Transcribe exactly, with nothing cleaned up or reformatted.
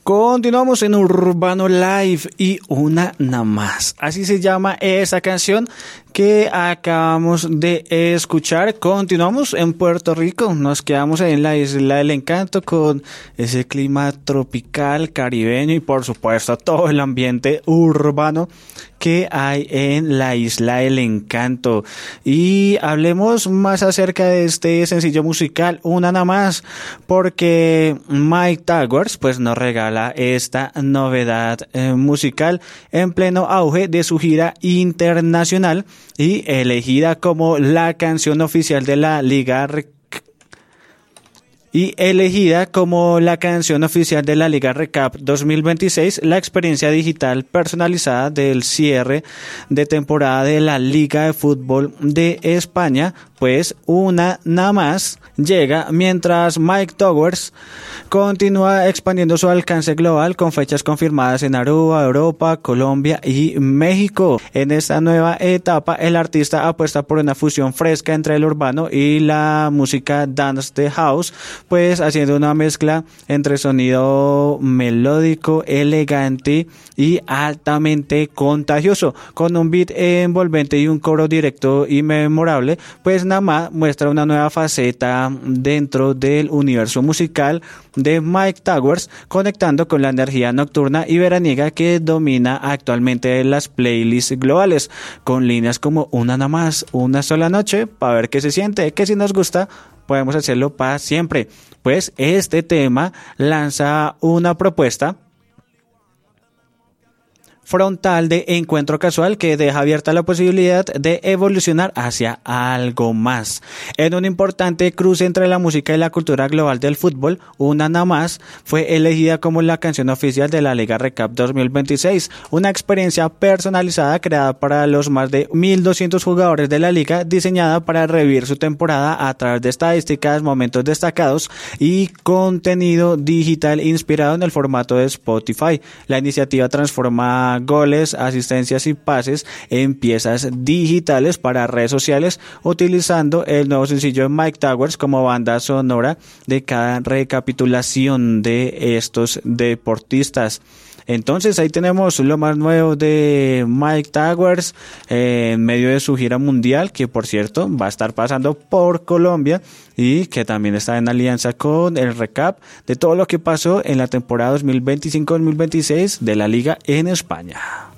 Continuamos en Urbano Live y una nada más. Así se llama esa canción que acabamos de escuchar. Continuamos en Puerto Rico, nos quedamos en la Isla del Encanto con ese clima tropical, caribeño y por supuesto todo el ambiente urbano que hay en la Isla del Encanto. Y hablemos más acerca de este sencillo musical, una nada más, porque Myke Towers pues nos regala esta novedad eh, musical en pleno auge de su gira internacional y elegida como la canción oficial de la Liga y elegida como la canción oficial de la Liga Recap dos mil veintiséis, la experiencia digital personalizada del cierre de temporada de la Liga de Fútbol de España, pues una nada más llega mientras Myke Towers continúa expandiendo su alcance global con fechas confirmadas en Aruba, Europa, Colombia y México. En esta nueva etapa, el artista apuesta por una fusión fresca entre el urbano y la música dance de house, pues haciendo una mezcla entre sonido melódico, elegante y altamente contagioso, con un beat envolvente y un coro directo y memorable, pues Nama muestra una nueva faceta dentro del universo musical de Myke Towers, conectando con la energía nocturna y veraniega que domina actualmente las playlists globales, con líneas como una nada más, una sola noche, para ver qué se siente, que si nos gusta podemos hacerlo para siempre. Pues este tema lanza una propuesta frontal de encuentro casual que deja abierta la posibilidad de evolucionar hacia algo más. En un importante cruce entre la música y la cultura global del fútbol, una nada más fue elegida como la canción oficial de la Liga Recap dos mil veintiséis, una experiencia personalizada creada para los más de mil doscientos jugadores de la liga, diseñada para revivir su temporada a través de estadísticas, momentos destacados y contenido digital inspirado en el formato de Spotify. La iniciativa transforma goles, asistencias y pases en piezas digitales para redes sociales, utilizando el nuevo sencillo de Myke Towers como banda sonora de cada recapitulación de estos deportistas. Entonces ahí tenemos lo más nuevo de Myke Towers eh, en medio de su gira mundial, que por cierto va a estar pasando por Colombia y que también está en alianza con el recap de todo lo que pasó en la temporada dos mil veinticinco dos mil veintiséis de la Liga en España.